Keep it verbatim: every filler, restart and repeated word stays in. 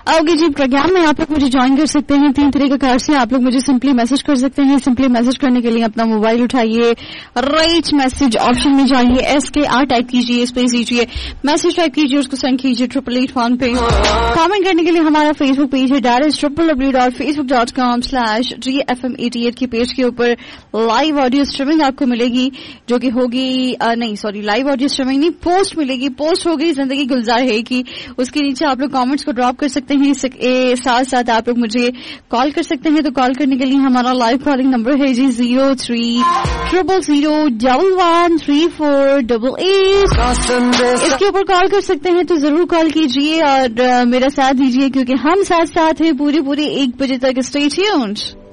Okay जी, programme में आप लोग मुझे ज्वाइन कर सकते हैं तीन तरीके कार से। आप लोग मुझे सिंपली मैसेज कर सकते हैं। सिंपली मैसेज करने के लिए अपना मोबाइल उठाइए, राइट मैसेज ऑप्शन में जाइए, एस के आर टाइप कीजिए, स्पेस दीजिए, मैसेज टाइप कीजिए, उसको सेंड कीजिए ट्रिपल एट वन पे। कमेंट करने के लिए हमारा फेसबुक पेज है, direct triple W dot Facebook dot com slash D F M eighty eight की पेज के ऊपर लाइव ऑडियो स्ट्रीमिंग आपको मिलेगी, जो कि होगी आ, नहीं सॉरी लाइव ऑडियो स्ट्रीमिंग नहीं, पोस्ट मिलेगी। पोस्ट होगी जिंदगी गुलजार है की, उसके नीचे आप लोग कमेंट्स को ड्रॉप कर सकते हैं। साथ साथ आप लोग मुझे कॉल कर सकते हैं। तो कॉल करने के लिए हमारा लाइव कॉलिंग नंबर है जी zero three triple zero double one three four double eight. इसके ऊपर कॉल कर सकते हैं, तो जरूर कॉल कीजिए और uh, मेरा साथ दीजिए, क्योंकि हम साथ साथ हैं पूरी पूरी एक बजे तक। Stay tuned.